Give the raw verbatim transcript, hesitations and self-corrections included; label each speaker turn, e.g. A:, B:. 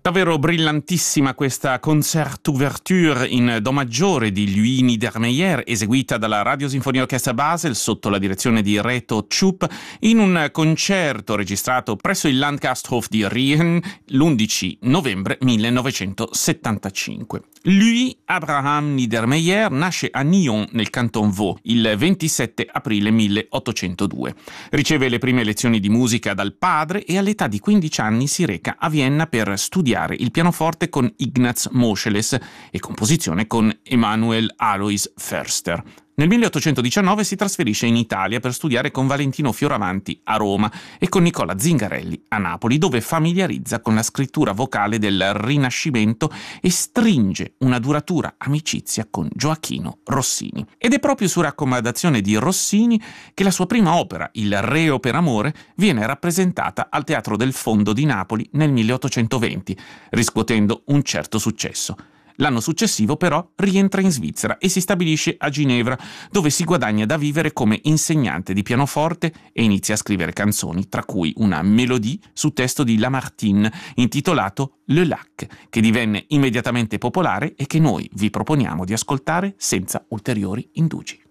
A: Davvero brillantissima questa concertouverture in do maggiore di Louis Niedermeyer, eseguita dalla Radiosinfonieorchestra Basel sotto la direzione di Reto Tschupp in un concerto registrato presso il Landgasthof di Riehen l'undici novembre millenovecentosettantacinque. Louis Abraham Niedermeyer nasce a Nyon nel Canton Vaud il ventisette aprile milleottocentodue. Riceve le prime lezioni di musica dal padre e all'età di quindici anni si reca a Vienna per studiare il pianoforte con Ignaz Moscheles e composizione con Emanuel Alois Förster. Nel milleottocentodiciannove si trasferisce in Italia per studiare con Valentino Fioravanti a Roma e con Nicola Zingarelli a Napoli, dove familiarizza con la scrittura vocale del Rinascimento e stringe una duratura amicizia con Gioachino Rossini. Ed è proprio su raccomandazione di Rossini che la sua prima opera, il Re per amore, viene rappresentata al Teatro del Fondo di Napoli nel milleottocentoventi, riscuotendo un certo successo. L'anno successivo, però, rientra in Svizzera e si stabilisce a Ginevra, dove si guadagna da vivere come insegnante di pianoforte e inizia a scrivere canzoni, tra cui una mélodie su testo di Lamartine intitolato Le Lac, che divenne immediatamente popolare e che noi vi proponiamo di ascoltare senza ulteriori indugi.